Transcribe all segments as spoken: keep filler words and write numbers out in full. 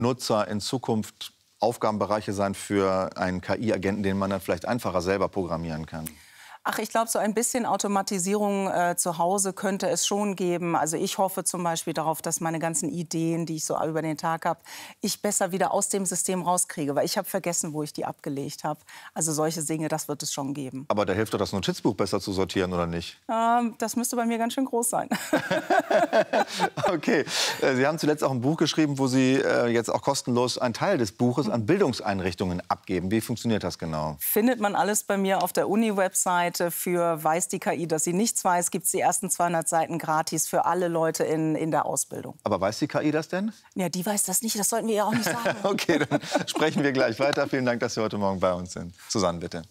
Nutzer in Zukunft Aufgabenbereiche sein für einen K I-Agenten, den man dann vielleicht einfacher selber programmieren kann? Ach, ich glaube, so ein bisschen Automatisierung äh, zu Hause könnte es schon geben. Also ich hoffe zum Beispiel darauf, dass meine ganzen Ideen, die ich so über den Tag habe, ich besser wieder aus dem System rauskriege. Weil ich habe vergessen, wo ich die abgelegt habe. Also solche Dinge, das wird es schon geben. Aber da hilft doch das Notizbuch besser zu sortieren, oder nicht? Ähm, das müsste bei mir ganz schön groß sein. Okay. Sie haben zuletzt auch ein Buch geschrieben, wo Sie äh, jetzt auch kostenlos einen Teil des Buches an Bildungseinrichtungen abgeben. Wie funktioniert das genau? Findet man alles bei mir auf der Uni-Website. Für weiß die K I, dass sie nichts weiß, gibt es die ersten zweihundert Seiten gratis für alle Leute in, in der Ausbildung. Aber weiß die K I das denn? Ja, die weiß das nicht. Das sollten wir ja auch nicht sagen. Okay, dann sprechen wir gleich weiter. Vielen Dank, dass Sie heute Morgen bei uns sind. Susanne, bitte.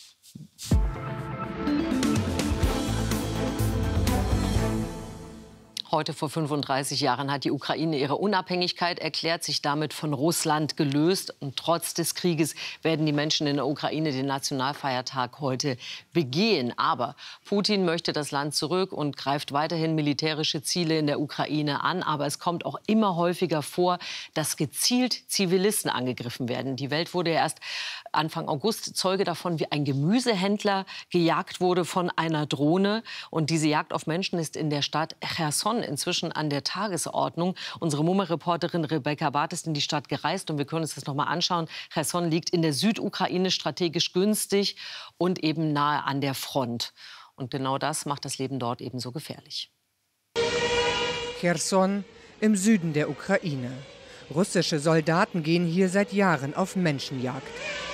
Heute vor fünfunddreißig Jahren hat die Ukraine ihre Unabhängigkeit erklärt, sich damit von Russland gelöst. Und trotz des Krieges werden die Menschen in der Ukraine den Nationalfeiertag heute begehen. Aber Putin möchte das Land zurück und greift weiterhin militärische Ziele in der Ukraine an. Aber es kommt auch immer häufiger vor, dass gezielt Zivilisten angegriffen werden. Die Welt wurde ja erst Anfang August Zeuge davon, wie ein Gemüsehändler gejagt wurde von einer Drohne. Und diese Jagd auf Menschen ist in der Stadt Cherson inzwischen an der Tagesordnung. Unsere M U M A-Reporterin Rebecca Barth ist in die Stadt gereist und wir können uns das noch mal anschauen. Cherson liegt in der Südukraine strategisch günstig und eben nahe an der Front. Und genau das macht das Leben dort eben so gefährlich. Cherson im Süden der Ukraine. Russische Soldaten gehen hier seit Jahren auf Menschenjagd.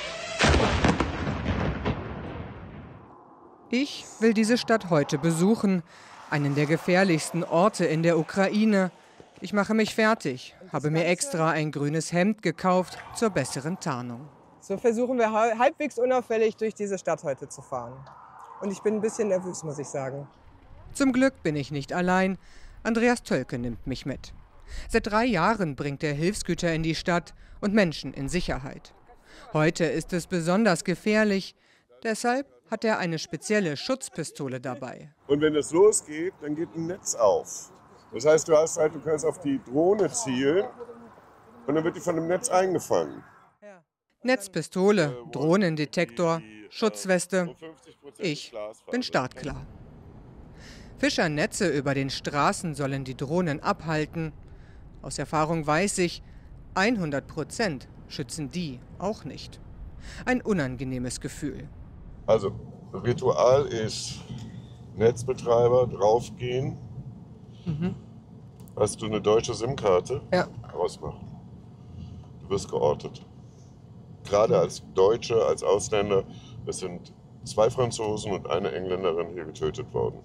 Ich will diese Stadt heute besuchen. Einen der gefährlichsten Orte in der Ukraine. Ich mache mich fertig, habe mir extra ein grünes Hemd gekauft zur besseren Tarnung. So versuchen wir halbwegs unauffällig durch diese Stadt heute zu fahren. Und ich bin ein bisschen nervös, muss ich sagen. Zum Glück bin ich nicht allein. Andreas Tölke nimmt mich mit. Seit drei Jahren bringt er Hilfsgüter in die Stadt und Menschen in Sicherheit. Heute ist es besonders gefährlich. Deshalb hat er eine spezielle Schutzpistole dabei. Und wenn es losgeht, dann geht ein Netz auf. Das heißt, du hast halt, du kannst auf die Drohne zielen und dann wird die von dem Netz eingefangen. Netzpistole, Drohnendetektor, Schutzweste. Ich bin startklar. Fischernetze über den Straßen sollen die Drohnen abhalten. Aus Erfahrung weiß ich, hundert Prozent schützen die auch nicht. Ein unangenehmes Gefühl. Also, Ritual ist Netzbetreiber draufgehen. Mhm. Hast du eine deutsche SIM-Karte? Ja. Ausmachen. Du wirst geortet. Gerade als Deutsche, als Ausländer, es sind zwei Franzosen und eine Engländerin hier getötet worden.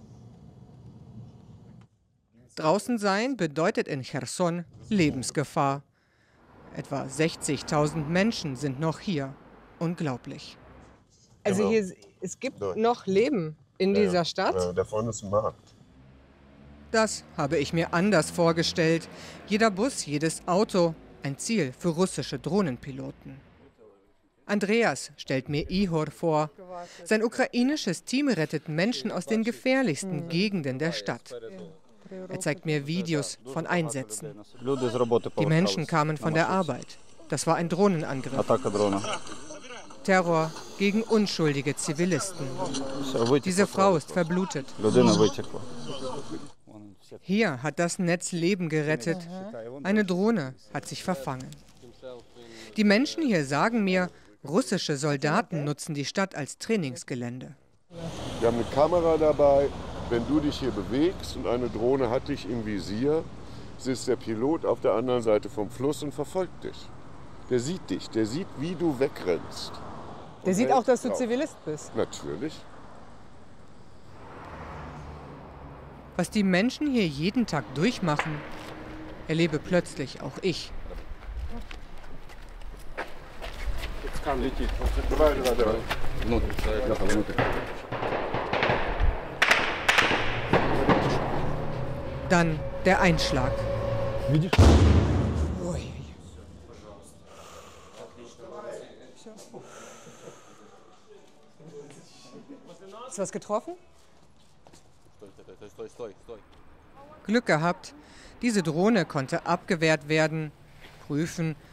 Draußen sein bedeutet in Cherson Lebensgefahr. Etwa sechzigtausend Menschen sind noch hier. Unglaublich. Also hier, es gibt noch Leben in ja, dieser Stadt? Ja, da vorne ist ein Markt. Das habe ich mir anders vorgestellt. Jeder Bus, jedes Auto, ein Ziel für russische Drohnenpiloten. Andreas stellt mir Ihor vor. Sein ukrainisches Team rettet Menschen aus den gefährlichsten Gegenden der Stadt. Er zeigt mir Videos von Einsätzen. Die Menschen kamen von der Arbeit. Das war ein Drohnenangriff. Terror gegen unschuldige Zivilisten. Diese Frau ist verblutet. Hier hat das Netz Leben gerettet. Eine Drohne hat sich verfangen. Die Menschen hier sagen mir, russische Soldaten nutzen die Stadt als Trainingsgelände. Wir haben eine Kamera dabei. Wenn du dich hier bewegst und eine Drohne hat dich im Visier, sitzt der Pilot auf der anderen Seite vom Fluss und verfolgt dich. Der sieht dich, der sieht, wie du wegrennst. Der sieht auch, dass du Zivilist bist. Natürlich. Was die Menschen hier jeden Tag durchmachen, erlebe plötzlich auch ich. Dann der Einschlag. Hast du was getroffen? Glück gehabt, diese Drohne konnte abgewehrt werden. Prüfen